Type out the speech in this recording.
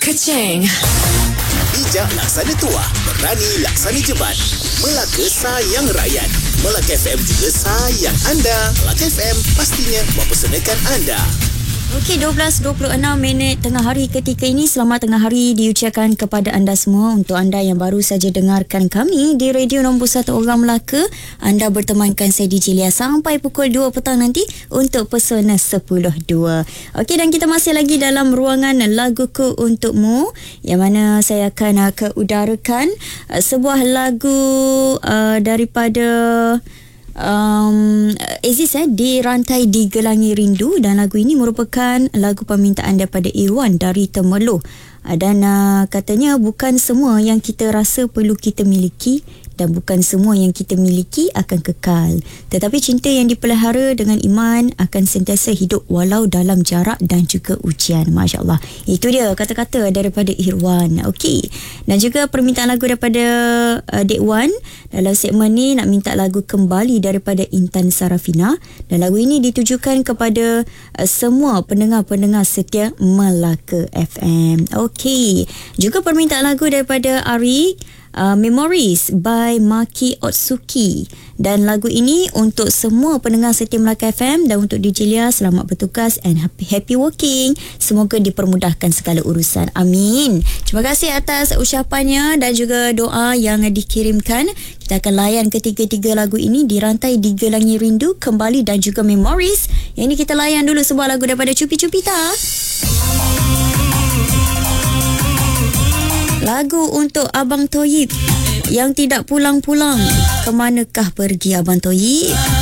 Keceng. Bijak laksana tuah, berani laksana jebat. Melaka sayang rakyat. Melaka FM juga sayang anda. Melaka FM pastinya mempersembahkan anda. Okey, 12.26 tengah hari ketika ini. Selamat tengah hari diucapkan kepada anda semua. Untuk anda yang baru saja dengarkan kami di Radio Nombor 1 Orang Melaka, anda bertemankan saya DJ Lia sampai pukul 2 petang nanti untuk Pesona 10.2. Okey, dan kita masih lagi dalam ruangan Laguku Untukmu, yang mana saya akan keudarakan sebuah lagu daripada Aziz Di Rantai Digelangi Rindu, dan lagu ini merupakan lagu permintaan daripada Irwan dari Temerloh. Dan katanya bukan semua yang kita rasa perlu kita miliki, dan bukan semua yang kita miliki akan kekal, tetapi cinta yang dipelihara dengan iman akan sentiasa hidup walau dalam jarak dan juga ujian. Masya Allah, itu dia kata-kata daripada Irwan. Okey, dan juga permintaan lagu daripada Dek Wan. Dalam segmen ni nak minta lagu Kembali daripada Intan Sarafina, dan lagu ini ditujukan kepada semua pendengar-pendengar setia Melaka FM. Okey, juga permintaan lagu daripada Ari, Memories by Maki Otsuki, dan lagu ini untuk semua pendengar setia Melaka FM, dan untuk DJ Lia selamat bertugas and happy working. Semoga dipermudahkan segala urusan. Amin. Terima kasih atas ucapannya dan juga doa yang dikirimkan. Kita akan layan ketiga-tiga lagu ini, Di Rantai Digelangi Rindu, Kembali dan juga Memories. Yang ini kita layan dulu sebuah lagu daripada Cupi Cupita. Lagu untuk Abang Toyib yang tidak pulang-pulang. Kemanakah pergi Abang Toyib?